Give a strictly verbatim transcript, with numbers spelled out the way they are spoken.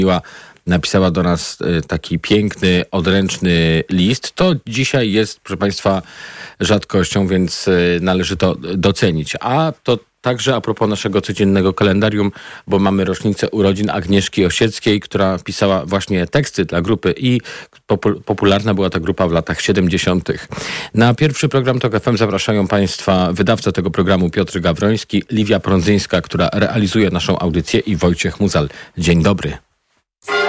napisała do nas taki piękny, odręczny list. To dzisiaj jest, proszę Państwa, rzadkością, więc należy to docenić. A to także a propos naszego codziennego kalendarium, bo mamy rocznicę urodzin Agnieszki Osieckiej, która pisała właśnie teksty dla grupy i popul- popularna była ta grupa w latach siedemdziesiątych. Na pierwszy program Tok F M zapraszają Państwa wydawca tego programu Piotr Gawroński, Liwia Prądzyńska, która realizuje naszą audycję, i Wojciech Muzal. Dzień dobry.